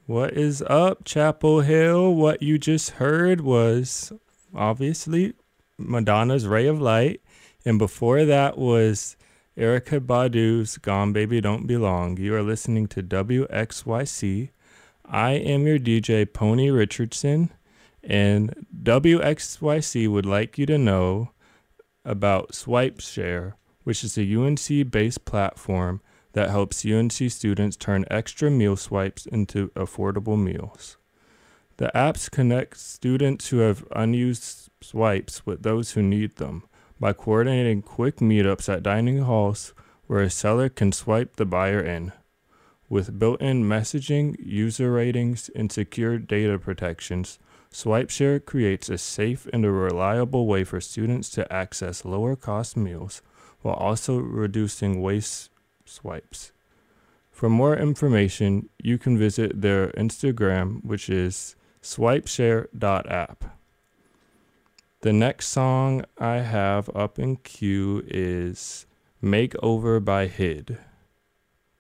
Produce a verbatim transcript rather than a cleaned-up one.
What is up, Chapel Hill? What you just heard was obviously Madonna's Ray of Light. And before that was Erica Badu's Gone Baby Don't Belong. You are listening to W X Y C. I am your D J, Pony Richardson. And W X Y C would like you to know about SwipeShare, which is a U N C-based platform that helps U N C students turn extra meal swipes into affordable meals. The apps connect students who have unused swipes with those who need them by coordinating quick meetups at dining halls where a seller can swipe the buyer in. With built-in messaging, user ratings, and secure data protections, SwipeShare creates a safe and a reliable way for students to access lower-cost meals while also reducing waste swipes. For more information, you can visit their Instagram, which is swipeshare dot app. The next song I have up in queue is Makeover by Hid.